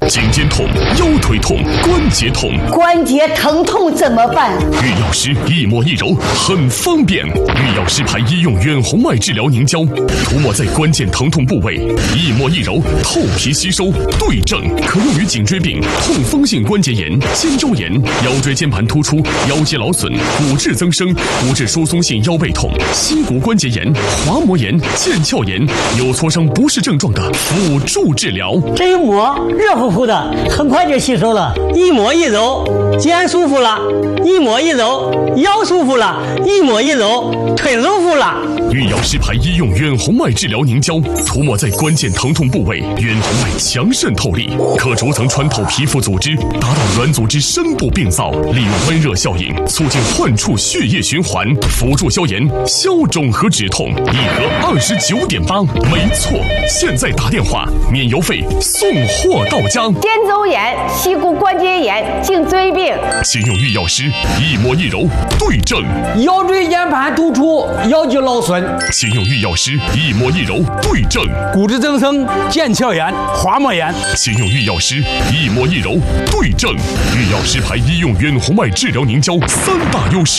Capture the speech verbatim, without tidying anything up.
颈肩痛、腰腿痛、关节痛。 关节疼痛怎么办？ 玉药师一抹一揉很方便。玉药师牌医用远红外治疗凝胶，涂抹在关键疼痛部位，一抹一揉，透皮吸收，对症，可用于颈椎病、痛风性关节炎、肩周炎、腰椎间盘突出、腰肌劳损、骨质增生、骨质疏松性腰背痛、膝骨关节炎、滑膜炎、腱鞘炎、扭挫伤不适症状的辅助治疗。 这一抹热乎乎的，很快就吸收了。一抹一揉，肩舒服了；一抹一揉，腰舒服了；一抹一揉，腿舒服了。 玉药师牌医用远红外治疗凝胶，涂抹在关键疼痛部位，远红外强渗透力，可逐层穿透皮肤组织，达到软组织深部病灶，利用温热效应，促进患处血液循环，辅助消炎、消肿和止痛。一盒二十九点八，没错，现在打电话免邮费送货到家。 肩周炎、膝骨关节炎、颈椎病， 请用玉药师一抹一揉对症。 腰椎间盘突出、腰肌劳损， 请用玉药师一抹一揉对症。 骨质增生、腱鞘炎、滑膜炎， 请用玉药师一抹一揉对症。玉药师牌医用远红外治疗凝胶三大优势。